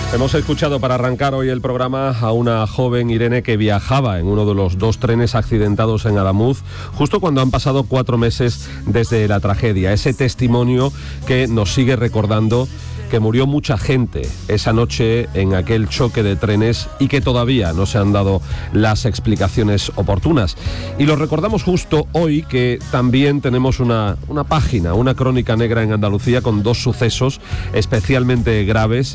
Hemos escuchado para arrancar hoy el programa a una joven Irene que viajaba en uno de los 2 trenes accidentados en Adamuz justo cuando han pasado 4 meses desde la tragedia. Ese testimonio que nos sigue recordando que murió mucha gente esa noche en aquel choque de trenes y que todavía no se han dado las explicaciones oportunas. Y lo recordamos justo hoy que también tenemos una página, una crónica negra en Andalucía con 2 sucesos especialmente graves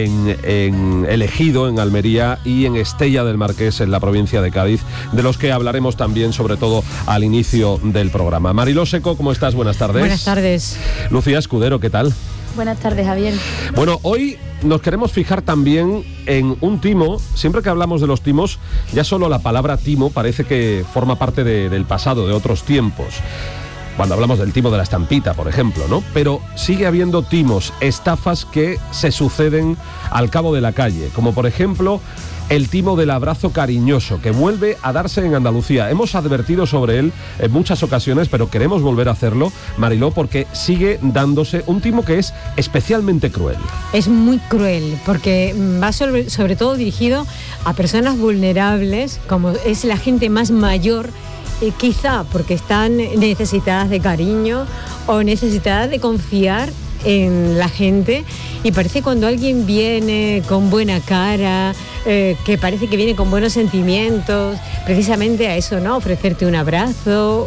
en El Ejido, en Almería, y en Estella del Marqués, en la provincia de Cádiz, de los que hablaremos también, sobre todo, al inicio del programa. Mariló Seco, ¿cómo estás? Buenas tardes. Buenas tardes. Lucía Escudero, ¿qué tal? Buenas tardes, Javier. Bueno, hoy nos queremos fijar también en un timo. Siempre que hablamos de los timos, ya solo la palabra timo parece que forma parte del pasado, de otros tiempos. Cuando hablamos del timo de la estampita, por ejemplo, ¿no? Pero sigue habiendo timos, estafas que se suceden al cabo de la calle, como por ejemplo el timo del abrazo cariñoso, que vuelve a darse en Andalucía. Hemos advertido sobre él en muchas ocasiones, pero queremos volver a hacerlo, Mariló, porque sigue dándose un timo que es especialmente cruel. Es muy cruel, porque va sobre todo dirigido a personas vulnerables, como es la gente más mayor, quizá porque están necesitadas de cariño o necesitadas de confiar en la gente, y parece cuando alguien viene con buena cara, que parece que viene con buenos sentimientos, precisamente a eso, ¿no? Ofrecerte un abrazo,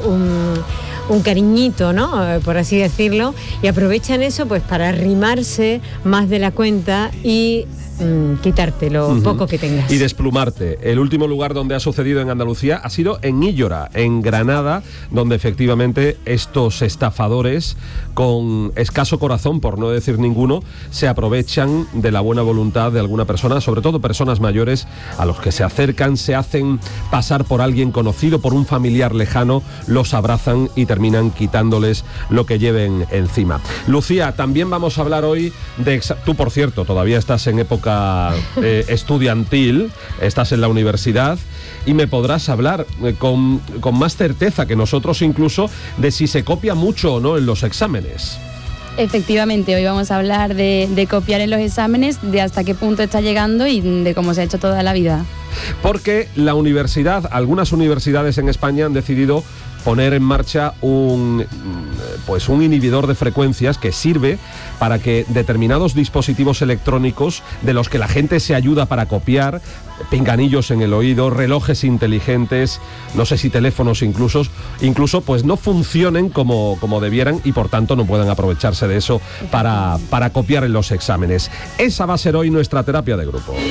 un cariñito, ¿no? Por así decirlo, y aprovechan eso pues para arrimarse más de la cuenta y quitarte lo poco que tengas. Y desplumarte. El último lugar donde ha sucedido en Andalucía ha sido en Íllora, en Granada, donde efectivamente estos estafadores, con escaso corazón, por no decir ninguno, se aprovechan de la buena voluntad de alguna persona, sobre todo personas mayores, a los que se acercan, se hacen pasar por alguien conocido, por un familiar lejano, los abrazan y terminan quitándoles lo que lleven encima. Lucía, también vamos a hablar hoy de... Tú, por cierto, todavía estás en época estudiantil, estás en la universidad y me podrás hablar con más certeza que nosotros incluso de si se copia mucho o no en los exámenes. Efectivamente, hoy vamos a hablar de copiar en los exámenes, de hasta qué punto está llegando y de cómo se ha hecho toda la vida. Porque la universidad, algunas universidades en España han decidido poner en marcha un inhibidor de frecuencias que sirve para que determinados dispositivos electrónicos de los que la gente se ayuda para copiar, pinganillos en el oído, relojes inteligentes, no sé si teléfonos incluso pues no funcionen como debieran y por tanto no puedan aprovecharse de eso para copiar en los exámenes. Esa va a ser hoy nuestra terapia de grupo.